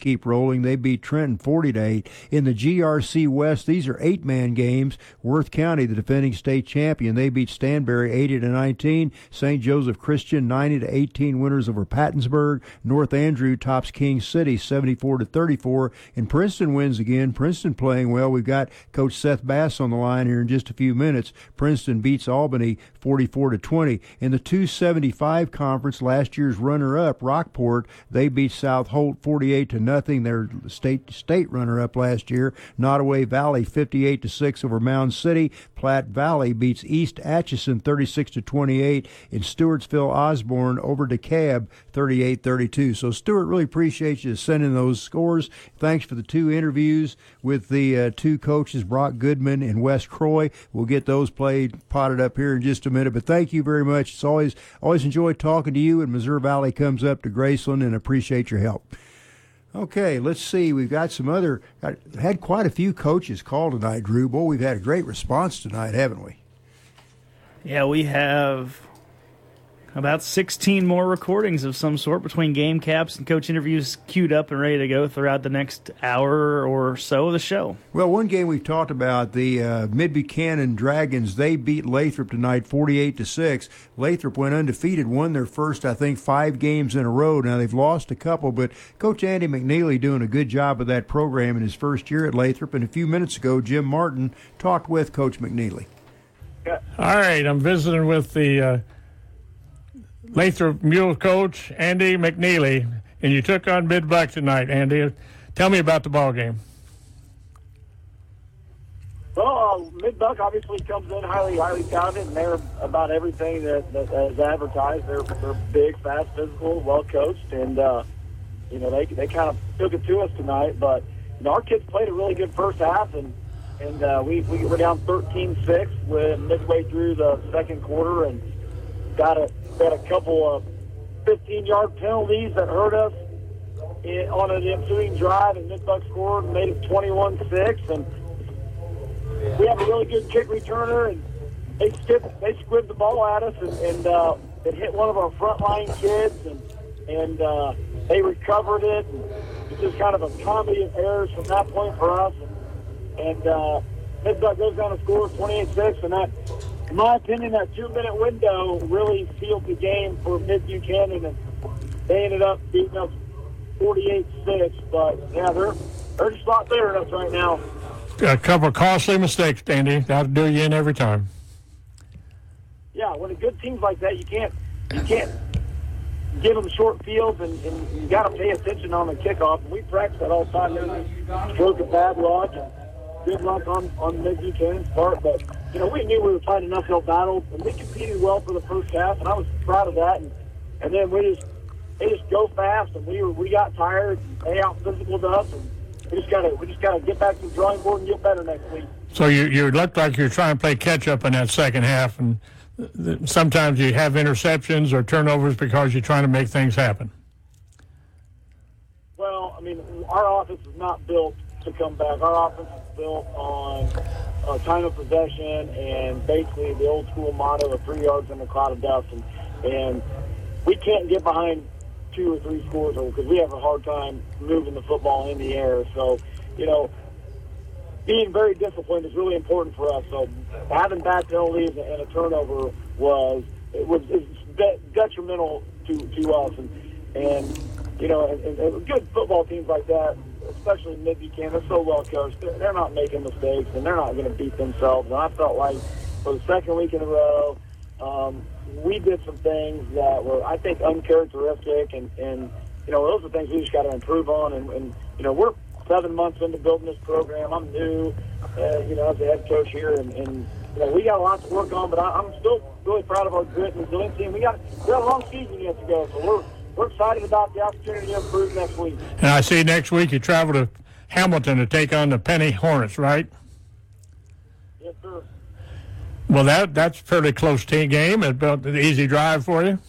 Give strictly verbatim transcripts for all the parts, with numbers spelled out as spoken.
keep rolling. They beat Trenton forty to eight. In the G R C West, these are eight-man games. Worth County, the defending state champion, they beat Stanberry eighty to nineteen. Saint Joseph Christian ninety to eighteen, winners over Pattonsburg. North Andrew tops King City seventy-four to thirty-four. And Princeton wins again. Princeton playing well. We've got Coach Seth Bass on the line here in just a few minutes. Princeton beats Albany forty-four to twenty. In the two seventy-five conference, last year's runner-up, Rockport, they beat South Holt forty-eight to nothing. Their state state runner-up last year. Nottoway Valley fifty-eight to six over Mound City. Platte Valley beats East Atchison thirty-six to twenty-eight. In Stewartsville, Osborne over DeKalb thirty-eight thirty-two. So Stewart, really appreciate you sending those scores. Thanks for the two interviews with the uh, two coaches, Brock Goodman and Wes Croy. We'll get those played, potted up here in just a minute. But thank you very much. It's always always enjoyed talking to you. And Missouri Valley comes up to Graceland, and appreciate your help. Okay, let's see. We've got some other, got, had quite a few coaches call tonight, Drew. Boy, we've had a great response tonight, haven't we? Yeah, we have about sixteen more recordings of some sort between game caps and coach interviews queued up and ready to go throughout the next hour or so of the show. Well, one game we've talked about, the uh, Mid-Buchanan Dragons, they beat Lathrop tonight forty-eight to six. Lathrop went undefeated, won their first, I think, five games in a row. Now, they've lost a couple, but Coach Andy McNeely doing a good job of that program in his first year at Lathrop. And a few minutes ago, Jim Martin talked with Coach McNeely. All right, I'm visiting with the uh, Lathrop Mule coach, Andy McNeely, and you took on Mid-Buck tonight, Andy. Tell me about the ball game. Well, uh, Mid-Buck obviously comes in highly, highly talented, and they're about everything that, that, that is advertised. They're, they're big, fast, physical, well-coached, and, uh, you know, they they kind of took it to us tonight. But, you know, our kids played a really good first half, and and uh, we, we were down thirteen six with midway through the second quarter, and got a, got a couple of fifteen-yard penalties that hurt us in, on an ensuing drive, and Mid-Buck scored and made it twenty-one six, and we have a really good kick returner, and they skipped, they squibbed the ball at us, and, and uh, it hit one of our frontline kids, and and uh, they recovered it. And it's just kind of a comedy of errors from that point for us. And, and uh, Mid-Buck goes down and scores twenty-eight six, and that, in my opinion, that two-minute window really sealed the game for Mid-Buchanan, and they ended up beating us forty-eight six. But, yeah, they're, they're just not there at us right now. A couple of costly mistakes, Andy. That'll do you in every time. Yeah, when a good team's like that, you can't you can't give them short fields, and, and you got to pay attention on the kickoff. And we practice that all the time. There's a stroke of bad luck and good luck on on Mid-Buchanan's part, but you know we knew we were fighting an uphill battle, and we competed well for the first half, and I was proud of that. And, and then we just they just go fast, and we were we got tired. And they out physical to us, and we just gotta we just gotta get back to the drawing board and get better next week. So you you looked like you're trying to play catch up in that second half, and sometimes you have interceptions or turnovers because you're trying to make things happen. Well, I mean, our offense is not built to come back. Our offense is built on uh, time of possession and basically the old school motto of three yards in a cloud of dust, and, and we can't get behind two or three scores because we have a hard time moving the football in the air. So, you know, being very disciplined is really important for us. So having bad penalties and a turnover was it was it's de- detrimental to, to us. And, and you know, and, and good football teams like that, especially Mid-Buchanan, they're so well coached. They're, they're not making mistakes, and they're not going to beat themselves. And I felt like for the second week in a row, um, we did some things that were, I think, uncharacteristic. And, and you know, those are things we just got to improve on. And, and you know, we're seven months into building this program. I'm new, uh, you know, as a head coach here, and, and you know, we got a lot to work on. But I, I'm still really proud of our grit and resiliency. And we got we got a long season yet to go, so we're we're excited about the opportunity to improve next week. And I see next week you travel to Hamilton to take on the Penny Hornets, right? Yes, sir. Well, that that's a fairly close team game. It's an easy drive for you.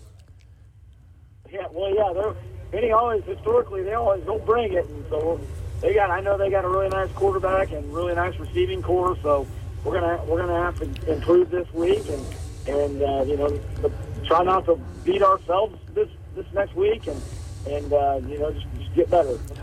Yeah, well, yeah, they're. Penny always, historically, they always don't bring it, and so they got. I know they got a really nice quarterback and really nice receiving core. So we're gonna we're gonna have to improve this week, and and uh, you know the, try not to beat ourselves this this next week, and and uh, you know just, just get better.